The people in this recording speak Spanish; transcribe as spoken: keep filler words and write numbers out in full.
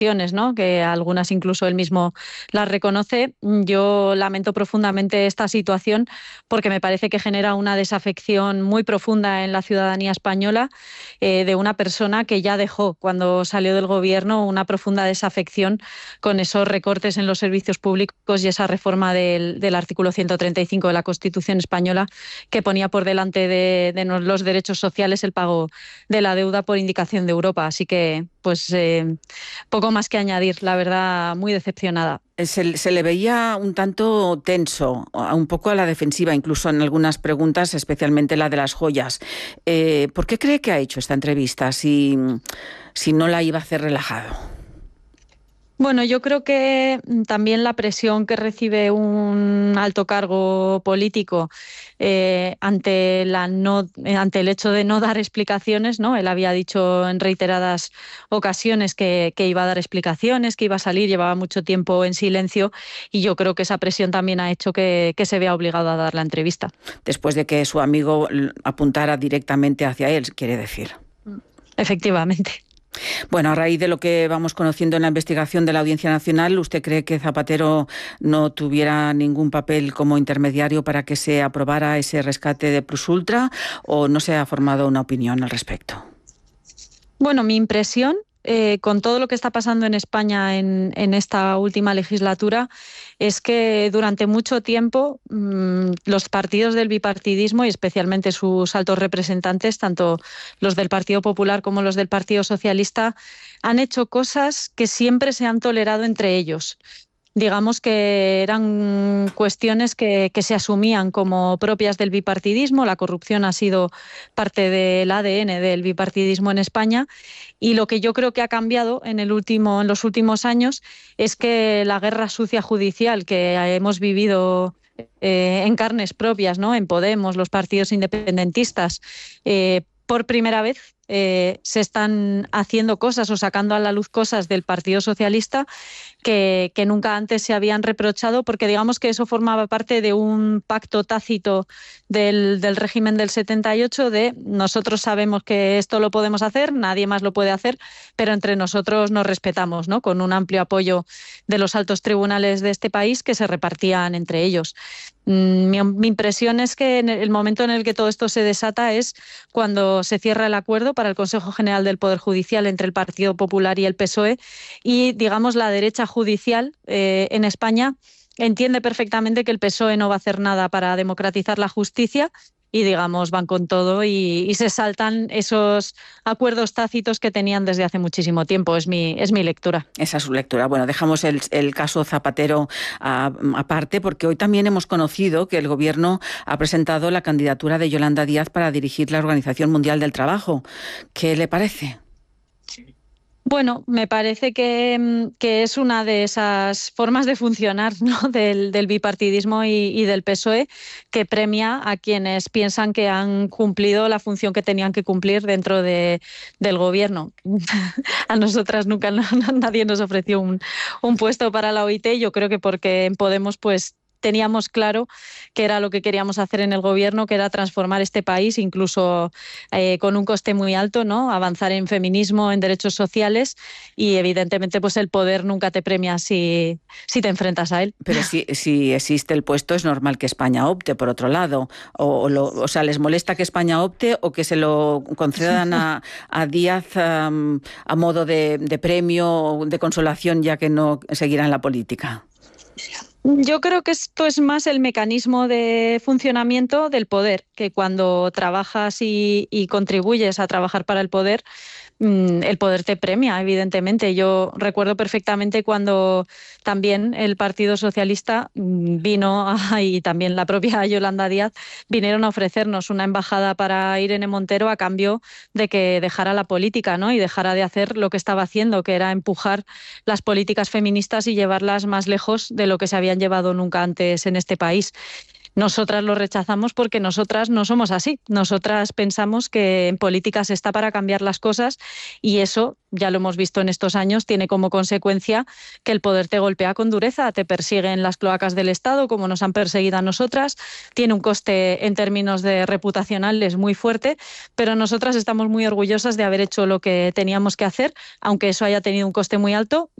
acciones, ¿no? Que algunas incluso él mismo las reconoce. Yo lamento profundamente esta situación porque me parece que genera una desafección muy profunda en la ciudadanía española eh, de una persona que ya dejó, cuando salió del gobierno, una profunda desafección con esos recortes en los servicios públicos y esa reforma del, del artículo ciento treinta y cinco de la Constitución española que ponía por delante de, de los derechos sociales el pago de la deuda por indicación de Europa. Así que, pues, eh, poco más que añadir. La verdad, muy decepcionada. Se, se le veía un tanto tenso, un poco a la defensiva, incluso en algunas preguntas, especialmente la de las joyas. Eh, ¿Por qué cree que ha hecho esta entrevista si, si no la iba a hacer relajado? Bueno, yo creo que también la presión que recibe un alto cargo político eh, ante la no, ante el hecho de no dar explicaciones, ¿no? Él había dicho en reiteradas ocasiones que, que iba a dar explicaciones, que iba a salir, llevaba mucho tiempo en silencio y yo creo que esa presión también ha hecho que, que se vea obligado a dar la entrevista. Después de que su amigo apuntara directamente hacia él, quiere decir. Efectivamente. Bueno, a raíz de lo que vamos conociendo en la investigación de la Audiencia Nacional, ¿usted cree que Zapatero no tuviera ningún papel como intermediario para que se aprobara ese rescate de Plus Ultra o no se ha formado una opinión al respecto? Bueno, mi impresión, eh, con todo lo que está pasando en España en, en esta última legislatura, es que durante mucho tiempo mmm, los partidos del bipartidismo y especialmente sus altos representantes, tanto los del Partido Popular como los del Partido Socialista, han hecho cosas que siempre se han tolerado entre ellos. Digamos que eran cuestiones que, que se asumían como propias del bipartidismo. La corrupción ha sido parte del A D N del bipartidismo en España y lo que yo creo que ha cambiado en, el último, en los últimos años es que la guerra sucia judicial que hemos vivido eh, en carnes propias, ¿no? En Podemos, los partidos independentistas, eh, por primera vez eh, se están haciendo cosas o sacando a la luz cosas del Partido Socialista que, que nunca antes se habían reprochado, porque digamos que eso formaba parte de un pacto tácito del, del régimen del setenta y ocho de nosotros sabemos que esto lo podemos hacer, nadie más lo puede hacer, pero entre nosotros nos respetamos, ¿no? Con un amplio apoyo de los altos tribunales de este país que se repartían entre ellos. Mi, mi impresión es que en el momento en el que todo esto se desata es cuando se cierra el acuerdo para el Consejo General del Poder Judicial entre el Partido Popular y el P S O E y, digamos, la derecha judicial eh, en España entiende perfectamente que el P S O E no va a hacer nada para democratizar la justicia y, digamos, van con todo y, y se saltan esos acuerdos tácitos que tenían desde hace muchísimo tiempo. Es mi, es mi lectura. Esa es su lectura. Bueno, dejamos el, el caso Zapatero a, aparte, porque hoy también hemos conocido que el Gobierno ha presentado la candidatura de Yolanda Díaz para dirigir la Organización Mundial del Trabajo. ¿Qué le parece? Bueno, me parece que, que es una de esas formas de funcionar, ¿no? del, del bipartidismo y, y del P S O E que premia a quienes piensan que han cumplido la función que tenían que cumplir dentro de, del gobierno. A nosotras nunca no, nadie nos ofreció un, un puesto para la O I T, yo creo que porque en Podemos pues teníamos claro que era lo que queríamos hacer en el gobierno, que era transformar este país, incluso eh, con un coste muy alto, ¿no? Avanzar en feminismo, en derechos sociales y evidentemente pues el poder nunca te premia si, si te enfrentas a él. Pero si, si existe el puesto es normal que España opte, por otro lado. O, o, lo, o sea, ¿les molesta que España opte o que se lo concedan a, a Díaz um, a modo de, de premio, de consolación, ya que no seguirá en la política? Yo creo que esto es más el mecanismo de funcionamiento del poder, que cuando trabajas y, y contribuyes a trabajar para el poder, el poder te premia, evidentemente. Yo recuerdo perfectamente cuando también el Partido Socialista vino, a, y también la propia Yolanda Díaz, vinieron a ofrecernos una embajada para Irene Montero a cambio de que dejara la política, ¿no? Y dejara de hacer lo que estaba haciendo, que era empujar las políticas feministas y llevarlas más lejos de lo que se habían llevado nunca antes en este país. Nosotras lo rechazamos porque nosotras no somos así. Nosotras pensamos que en política se está para cambiar las cosas y eso, ya lo hemos visto en estos años, tiene como consecuencia que el poder te golpea con dureza, te persigue en las cloacas del Estado, como nos han perseguido a nosotras, tiene un coste en términos de reputacionales muy fuerte, pero nosotras estamos muy orgullosas de haber hecho lo que teníamos que hacer, aunque eso haya tenido un coste muy alto.